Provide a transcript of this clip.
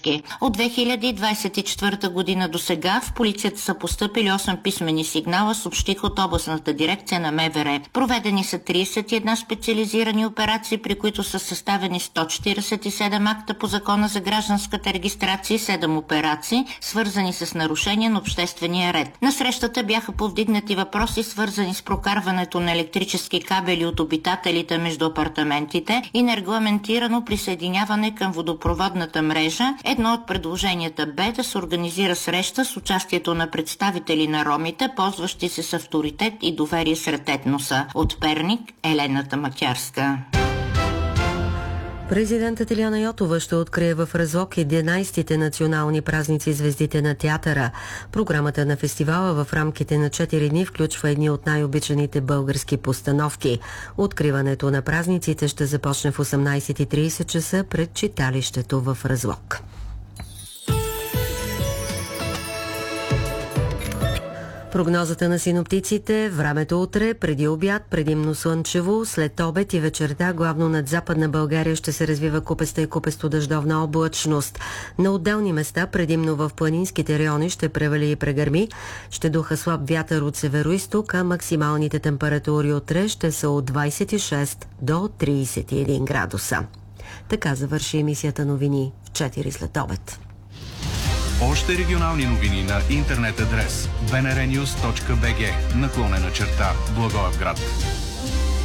поръчки. От 2024 година до сега в полицията са постъпили 8 писмени сигнала, съобщиха от областната дирекция на МВР. Проведени са 31 специализирани операции, при които са съставени 147 акта по Закона за гражданската регистрация и 7 операции, свързани с нарушение на обществения ред. На срещата бяха повдигнати въпроси, свързани с прокарването на електрически кабели от обитателите между апартаментите и нерегламентирано присъединяване към водопроводната мрежа. Едно от предложенията бе да се организира среща с участието на представители на ромите, ползващи се с авторитет и доверие сред етноса. От Перник, Елена Тамакярска. Президентът Илияна Йотова ще открие в Разлог 11-те национални празници Звездите на театъра. Програмата на фестивала в рамките на 4 дни включва едни от най-обичаните български постановки. Откриването на празниците ще започне в 18:30 часа пред читалището в Разлог. Прогнозата на синоптиците: времето утре, преди обяд, предимно слънчево, след обед и вечерта главно над Западна България ще се развива купеста и купесто-дъждовна облачност. На отделни места, предимно в планинските райони, ще превали и прегърми. Ще духа слаб вятър от североизток, а максималните температури утре ще са от 26 до 31 градуса. Така завърши емисията новини в 4 след обед. Още регионални новини на интернет адрес bnrnews.bg /Благоевград.